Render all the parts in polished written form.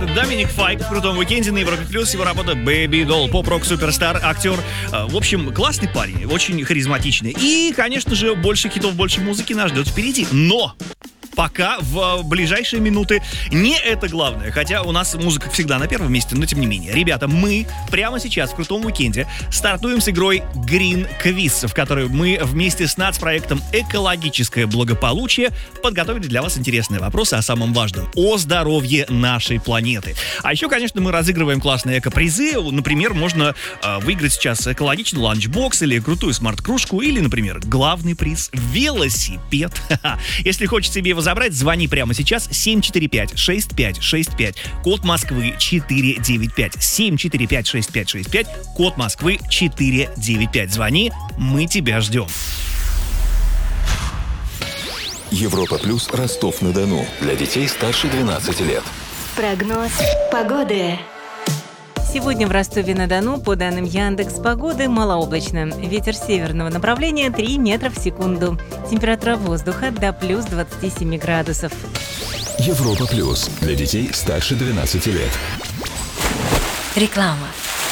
Доминик Файк в крутом уикенде на Европе Плюс. Его работа Baby Doll, поп-рок суперстар, актер. В общем, классный парень, очень харизматичный. И, конечно же, больше хитов, больше музыки нас ждет впереди. Но пока в ближайшие минуты не это главное. Хотя у нас музыка всегда на первом месте, но тем не менее. Ребята, мы прямо сейчас в крутом уикенде стартуем с игрой Green Quiz, в которой мы вместе с нацпроектом «Экологическое благополучие» подготовили для вас интересные вопросы о самом важном — о здоровье нашей планеты. А еще, конечно, мы разыгрываем классные эко-призы. Например, можно выиграть сейчас экологичный ланчбокс или крутую смарт-кружку, или, например, главный приз — велосипед. Если хочешь себе его забрать, звони прямо сейчас. 745-6565, код Москвы 495. 745-6565, код Москвы 495. Звони, мы тебя ждем. Европа Плюс, Ростов-на-Дону. Для детей старше 12 лет. Прогноз погоды. Сегодня в Ростове-на-Дону, по данным Яндекс.Погоды, малооблачно. Ветер северного направления 3 метра в секунду. Температура воздуха до плюс 27 градусов. Европа Плюс. Для детей старше 12 лет. Реклама.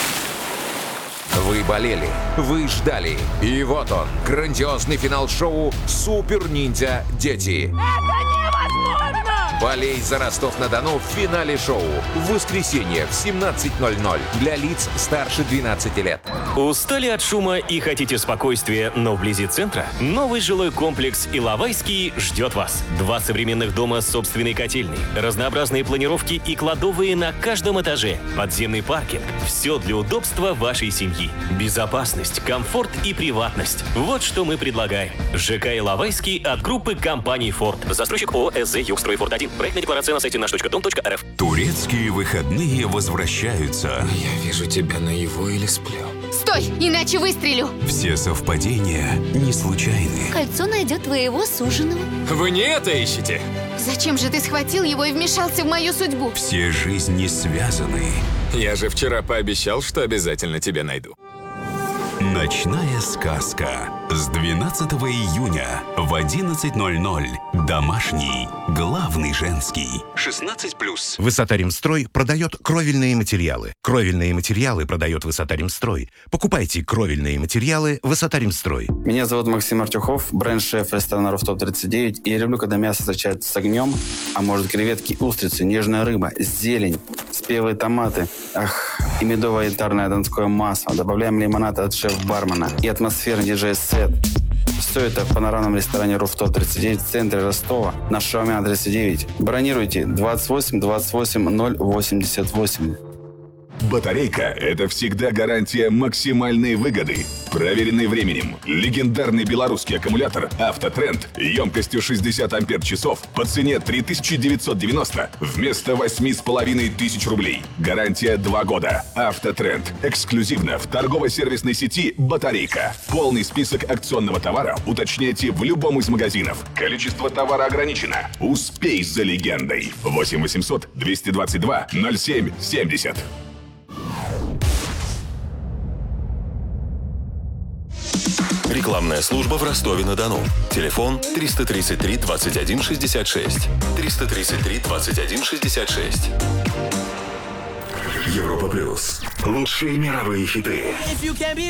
Вы болели, вы ждали. И вот он, грандиозный финал шоу «Супер Ниндзя Дети». Это невозможно! Болей за Ростов-на-Дону в финале шоу. В воскресенье в 17:00 для лиц старше 12 лет. Устали от шума и хотите спокойствия, но вблизи центра? Новый жилой комплекс «Иловайский» ждет вас. 2 современных дома с собственной котельной, разнообразные планировки и кладовые на каждом этаже, подземный паркинг. Все для удобства вашей семьи. Безопасность, комфорт и приватность. Вот что мы предлагаем. ЖК «Иловайский» от группы компаний «Форд». Застройщик ООО «СЗ Югстройфорд-1». Проектная декларация на сайте наш.дом.рф. Турецкие выходные возвращаются. Я вижу тебя наяву или сплю. Стой, иначе выстрелю. Все совпадения не случайны. Кольцо найдет твоего суженого. Вы не это ищете? Зачем же ты схватил его и вмешался в мою судьбу? Все жизни связаны. Я же вчера пообещал, что обязательно тебя найду. Ночная сказка. С 12 июня в 11:00. Домашний. Главный женский. 16+. Высота-Ремстрой продает кровельные материалы. Кровельные материалы продает Высота-Ремстрой. Покупайте кровельные материалы Высота-Ремстрой. Меня зовут Максим Артюхов, бренд-шеф ресторана «Руфтоп 39». И я люблю, когда мясо встречается с огнем, а может креветки, устрицы, нежная рыба, зелень, спелые томаты, и медовое янтарное донское масло. Добавляем лимонад от шеф-бармена и атмосферный диджей-сет. Все это в панорамном ресторане «Руфтоп 39» в центре Ростова на Шаумяна 39. Бронируйте 28 28 088. Батарейка – это всегда гарантия максимальной выгоды. Проверенный временем. Легендарный белорусский аккумулятор «Автотренд» емкостью 60 ампер-часов по цене 3990 вместо 8500 рублей. Гарантия 2 года. «Автотренд». Эксклюзивно в торгово-сервисной сети «Батарейка». Полный список акционного товара уточняйте в любом из магазинов. Количество товара ограничено. Успей за легендой. 8 800 222 07 70. Рекламная служба в Ростове-на-Дону. Телефон 333 21 66. 333 21 66. Европа Плюс. Лучшие мировые хиты.